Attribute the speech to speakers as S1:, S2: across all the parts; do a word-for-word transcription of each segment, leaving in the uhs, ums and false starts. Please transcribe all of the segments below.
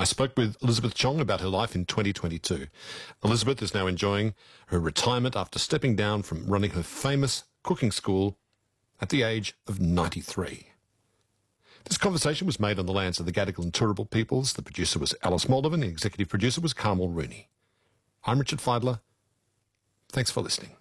S1: I spoke with Elizabeth Chong about her life in twenty twenty-two. Elizabeth is now enjoying her retirement after stepping down from running her famous cooking school at the age of ninety-three. This conversation was made on the lands of the Gadigal and Turrbal peoples. The producer was Alice Moldovan. The executive producer was Carmel Rooney. I'm Richard Feidler. Thanks for listening.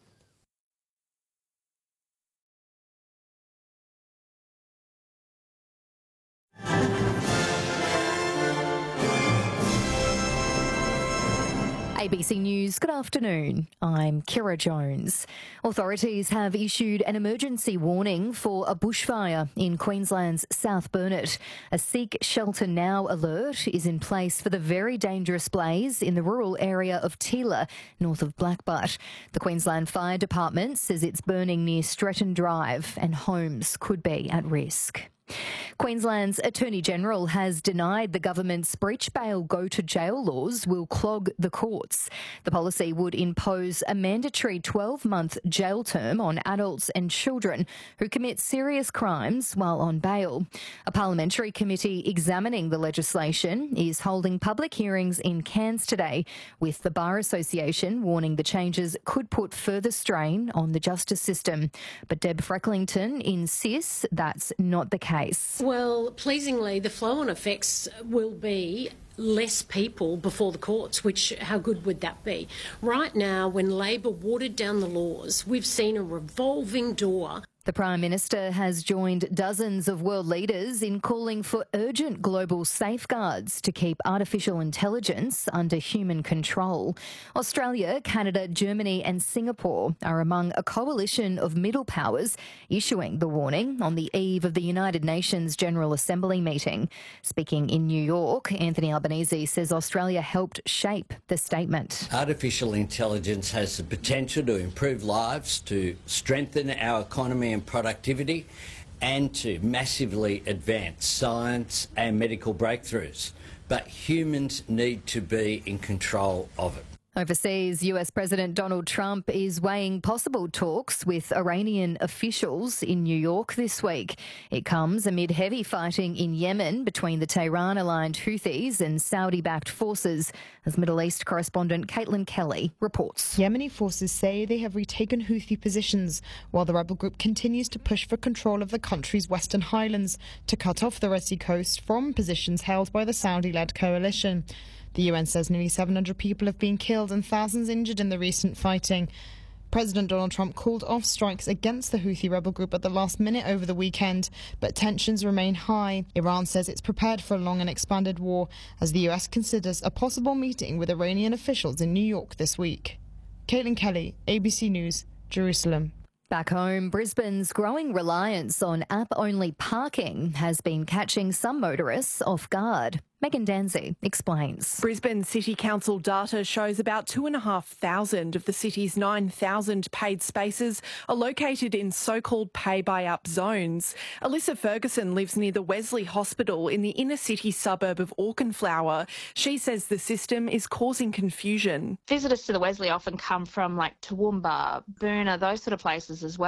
S2: A B C News, good afternoon. I'm Kira Jones. Authorities have issued an emergency warning for a bushfire in Queensland's South Burnett. A Seek Shelter Now alert is in place for the very dangerous blaze in the rural area of Teela, north of Blackbutt. The Queensland Fire Department says it's burning near Stretton Drive and homes could be at risk. Queensland's Attorney-General has denied the government's breach bail go-to-jail laws will clog the courts. The policy would impose a mandatory twelve-month jail term on adults and children who commit serious crimes while on bail. A parliamentary committee examining the legislation is holding public hearings in Cairns today, with the Bar Association warning the changes could put further strain on the justice system. But Deb Frecklington insists that's not the case.
S3: Well, pleasingly, the flow-on effects will be less people before the courts, which, how good would that be? Right now, when Labor watered down the laws, we've seen a revolving door.
S2: The Prime Minister has joined dozens of world leaders in calling for urgent global safeguards to keep artificial intelligence under human control. Australia, Canada, Germany and Singapore are among a coalition of middle powers issuing the warning on the eve of the United Nations General Assembly meeting. Speaking in New York, Anthony Albanese says Australia helped shape the statement.
S4: Artificial intelligence has the potential to improve lives, to strengthen our economy and productivity, and to massively advance science and medical breakthroughs. But humans need to be in control of it.
S2: Overseas, U S President Donald Trump is weighing possible talks with Iranian officials in New York this week. It comes amid heavy fighting in Yemen between the Tehran-aligned Houthis and Saudi-backed forces, as Middle East correspondent Caitlin Kelly reports.
S5: Yemeni forces say they have retaken Houthi positions, while the rebel group continues to push for control of the country's western highlands to cut off the Red Sea coast from positions held by the Saudi-led coalition. The U N says nearly seven hundred people have been killed and thousands injured in the recent fighting. President Donald Trump called off strikes against the Houthi rebel group at the last minute over the weekend, but tensions remain high. Iran says it's prepared for a long and expanded war as the U S considers a possible meeting with Iranian officials in New York this week. Caitlin Kelly, A B C News, Jerusalem.
S2: Back home, Brisbane's growing reliance on app-only parking has been catching some motorists off guard. Megan Danzy explains.
S6: Brisbane City Council data shows about two and a half thousand of the city's nine thousand paid spaces are located in so-called pay-by-app zones. Alyssa Ferguson lives near the Wesley Hospital in the inner city suburb of Auchenflower. She says the system is causing confusion.
S7: Visitors to the Wesley often come from like Toowoomba, Boonah, those sort of places as well.